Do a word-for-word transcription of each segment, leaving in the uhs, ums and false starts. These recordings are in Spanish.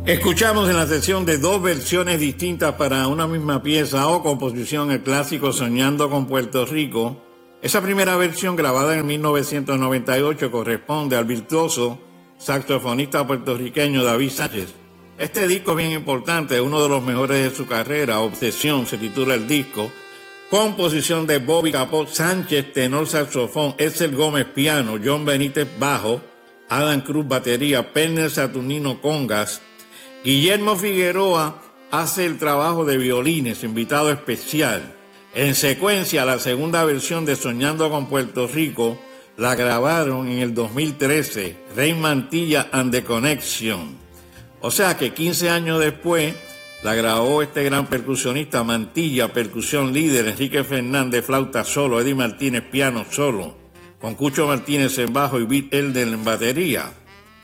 Escuchamos en la sesión de dos versiones distintas para una misma pieza o composición el clásico Soñando con Puerto Rico. Esa primera versión, grabada en mil novecientos noventa y ocho, corresponde al virtuoso saxofonista puertorriqueño David Sánchez. Este disco es bien importante, uno de los mejores de su carrera. Obsesión se titula el disco. Composición de Bobby Capó, Sánchez tenor saxofón, Edsel Gómez piano, John Benítez bajo, Adam Cruz batería, Perner Saturnino congas. Guillermo Figueroa hace el trabajo de violines, invitado especial. En secuencia, la segunda versión de Soñando con Puerto Rico la grabaron en el dos mil trece, Rey Mantilla and the Connection. O sea que quince años después la grabó este gran percusionista Mantilla, percusión líder, Enrique Fernández, flauta solo, Eddie Martínez, piano solo, con Cucho Martínez en bajo y Beat Elder en batería.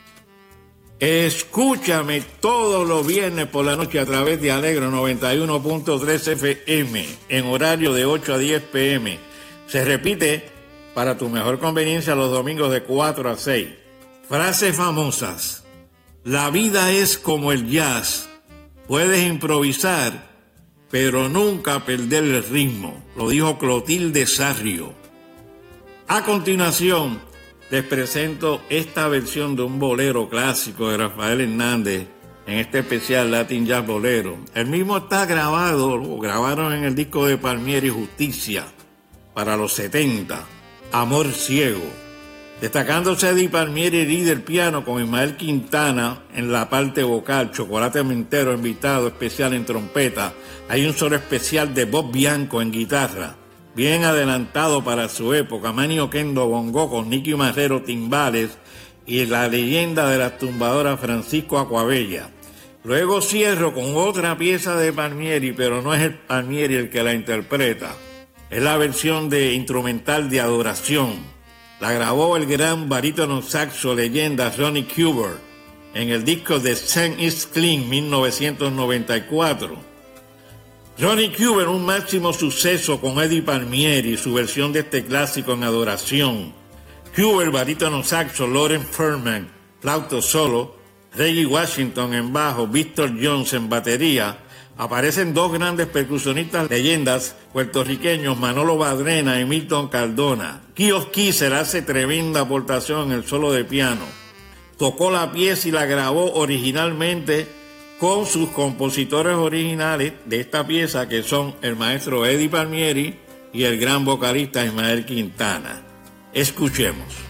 Escúchame todos los viernes por la noche a través de Alegro noventa y uno punto tres F M en horario de ocho a diez pe eme. Se repite para tu mejor conveniencia los domingos de cuatro a seis. Frases famosas. La vida es como el jazz. Puedes improvisar, pero nunca perder el ritmo. Lo dijo Clotilde Sarrio. A continuación, les presento esta versión de un bolero clásico de Rafael Hernández en este especial Latin Jazz Bolero. El mismo está grabado, lo grabaron en el disco de Palmieri Justicia para los setenta, Amor Ciego. Destacándose Eddie Palmieri líder piano con Ismael Quintana en la parte vocal, Chocolate Mentero invitado especial en trompeta. Hay un solo especial de Bob Bianco en guitarra, bien adelantado para su época, Manny Oquendo bongo con Nicky Marrero timbales y la leyenda de las tumbadoras Francisco Acuabella. Luego cierro con otra pieza de Palmieri, pero no es el Palmieri el que la interpreta. Es la versión de instrumental de Adoración. La grabó el gran barítono saxo leyenda Ronnie Cuber en el disco de Saint Is Clean mil novecientos noventa y cuatro. Ronnie Cuber, un máximo suceso con Eddie Palmieri, su versión de este clásico en Adoración. Cuber, barítono saxo, Loren Furman, flauto solo, Reggie Washington en bajo, Víctor Jones en batería. Aparecen dos grandes percusionistas leyendas puertorriqueños, Manolo Badrena y Milton Cardona. Kios Kisser hace tremenda aportación en el solo de piano. Tocó la pieza y la grabó originalmente con sus compositores originales de esta pieza, que son el maestro Eddie Palmieri y el gran vocalista Ismael Quintana. Escuchemos.